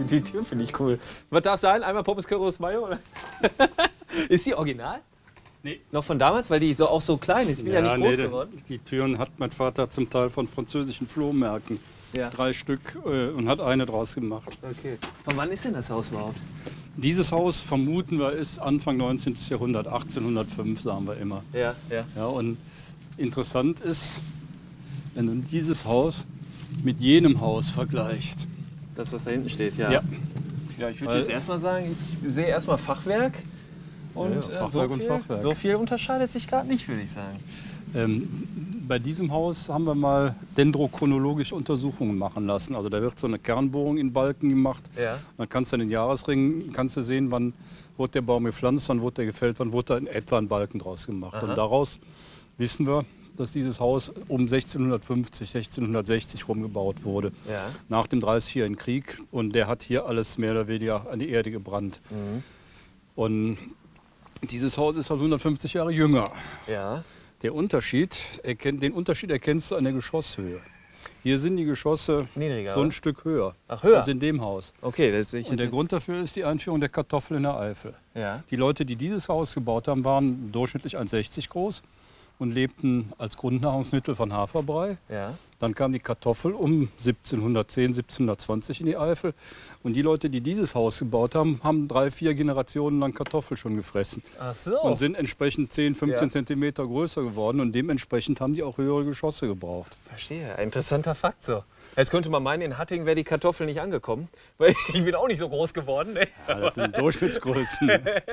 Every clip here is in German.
Die Tür finde ich cool. Was darf sein? Einmal Pommes Currywurst Mayo? Oder? Ist die original? Nee. Noch von damals? Weil die so auch so klein ist. Ich bin ja nicht groß geworden. Die Türen hat mein Vater zum Teil von französischen Flohmärkten. Ja. 3 Stück und hat eine draus gemacht. Okay. Von wann ist denn das Haus überhaupt? Dieses Haus, vermuten wir, ist Anfang 19. Jahrhundert, 1805, sagen wir immer. Ja, ja. Ja, und interessant ist, wenn du dieses Haus mit jenem Haus vergleicht. Das, was da hinten steht, ja. Ja. Ja, ich würde jetzt erstmal sagen, ich sehe erstmal Fachwerk. Und Ja, Fachwerk und Fachwerk. So viel unterscheidet sich gerade nicht, würde ich sagen. Bei diesem Haus haben wir mal dendrochronologische Untersuchungen machen lassen. Also da wird so eine Kernbohrung in Balken gemacht. Ja. Dann kannst du in den Jahresringen sehen, wann wurde der Baum gepflanzt, wann wurde der gefällt, wann wurde da in etwa ein Balken draus gemacht. Aha. Und daraus wissen wir, dass dieses Haus um 1650, 1660 rumgebaut wurde. Ja. Nach dem Dreißigjährigen Krieg. Und der hat hier alles mehr oder weniger an die Erde gebrannt. Mhm. Und dieses Haus ist halt 150 Jahre jünger. Ja. Den Unterschied erkennst du an der Geschosshöhe. Hier sind die Geschosse Niedriger, so ein oder? Stück höher, Ach, höher? als in dem Haus. Okay, das sehe ich Und der jetzt. Grund dafür ist die Einführung der Kartoffel in der Eifel. Ja. Die Leute, die dieses Haus gebaut haben, waren durchschnittlich 1,60 groß und lebten als Grundnahrungsmittel von Haferbrei. Ja. Dann kam die Kartoffel um 1710, 1720 in die Eifel. Und die Leute, die dieses Haus gebaut haben, haben 3, 4 Generationen lang Kartoffel schon gefressen. Ach so. Und sind entsprechend 10, 15 Ja. Zentimeter größer geworden. Und dementsprechend haben die auch höhere Geschosse gebraucht. Verstehe. Ein interessanter Fakt so. Jetzt könnte man meinen, in Hattingen wäre die Kartoffel nicht angekommen. Weil ich bin auch nicht so groß geworden. Ne? Ja, das sind Durchschnittsgrößen.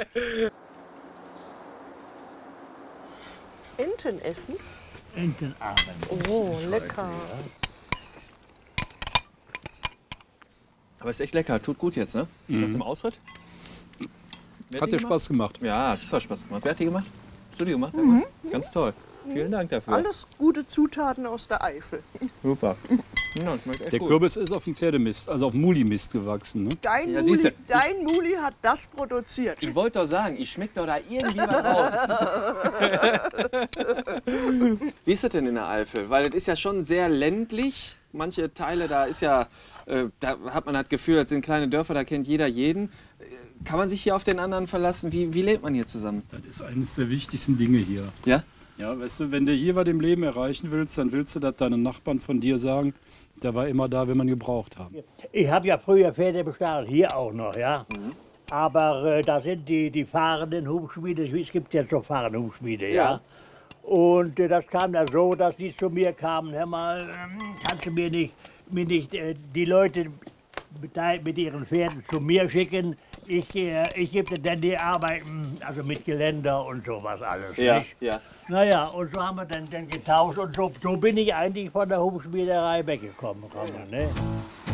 Enten essen? Entenabend. Oh, lecker. Aber ist echt lecker. Tut gut jetzt, ne? Nach dem Ausritt. Wer Hat die dir Spaß gemacht? Ja, hat super Spaß gemacht. Wer hat die gemacht? Hast du die gemacht? Ganz toll. Vielen Dank dafür. Alles gute Zutaten aus der Eifel. Super. Ja, schmeckt echt Der gut. Kürbis ist auf dem Pferdemist, also auf Mulimist gewachsen. Ne? Dein, Ja, Muli, siehste. dein Muli hat das produziert. Ich wollte doch sagen, ich schmecke doch da irgendwie was raus. Wie ist das denn in der Eifel? Weil es ist ja schon sehr ländlich. Manche Teile, da ist ja, da hat man das Gefühl, das sind kleine Dörfer, da kennt jeder jeden. Kann man sich hier auf den anderen verlassen? Wie lebt man hier zusammen? Das ist eines der wichtigsten Dinge hier. Ja? Ja, weißt du, wenn du hier was im Leben erreichen willst, dann willst du, dass deine Nachbarn von dir sagen, der war immer da, wenn man gebraucht haben. Ich habe ja früher Pferde bestattet, hier auch noch, ja. Aber da sind die fahrenden Hubschmiede, es gibt jetzt noch fahrende Hubschmiede, ja. Ja. Und das kam dann so, dass die zu mir kamen, hör mal, kannst du mir nicht die Leute mit ihren Pferden zu mir schicken? Ich gebe dir dann die Arbeiten, also mit Geländer und sowas alles, nicht? ja. Naja, und so haben wir dann getauscht und so bin ich eigentlich von der Hubschmiederei weggekommen. Ne?